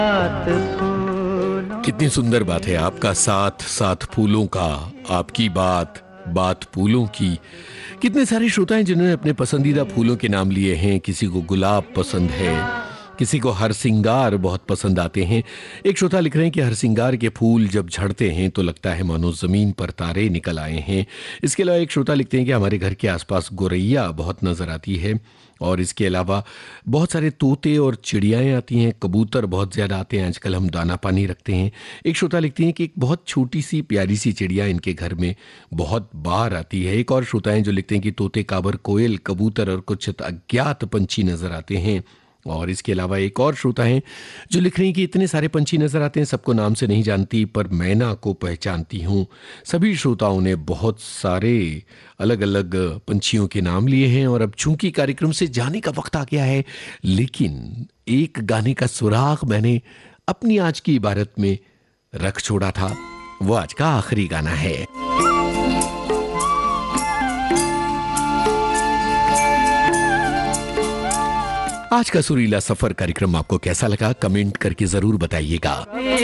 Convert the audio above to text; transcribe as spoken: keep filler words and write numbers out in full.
कितनी सुंदर बात है, आपका साथ साथ फूलों का, आपकी बात बात फूलों की। कितने सारे श्रोता हैं जिन्होंने अपने पसंदीदा फूलों के नाम लिए हैं। किसी को गुलाब पसंद है, किसी को हरसिंगार बहुत पसंद आते हैं। एक श्रोता लिख रहे हैं कि हरसिंगार के फूल जब झड़ते हैं तो लगता है मानो जमीन पर तारे निकल आए हैं। इसके अलावा एक श्रोता लिखते हैं कि हमारे घर के आसपास गोरैया बहुत नजर आती है, और इसके अलावा बहुत सारे तोते और चिड़ियाएं आती हैं, कबूतर बहुत ज़्यादा आते हैं, आजकल हम दाना पानी रखते हैं। एक श्रोता लिखती हैं कि एक बहुत छोटी सी प्यारी सी चिड़िया इनके घर में बहुत बार आती है। एक और श्रोता हैं जो लिखते हैं कि तोते, काबर, कोयल, कबूतर और कुछ अज्ञात पंछी नज़र आते हैं। और इसके अलावा एक और श्रोता हैं जो लिख रही हैं कि इतने सारे पंछी नजर आते हैं, सबको नाम से नहीं जानती पर मैना को पहचानती हूँ। सभी श्रोताओं ने बहुत सारे अलग अलग पंछियों के नाम लिए हैं, और अब चूंकि कार्यक्रम से जाने का वक्त आ गया है, लेकिन एक गाने का सुराग मैंने अपनी आज की इबारत में रख छोड़ा था। वो आज का आखिरी गाना है। आज का सुरीला सफर कार्यक्रम आपको कैसा लगा, कमेंट करके जरूर बताइएगा।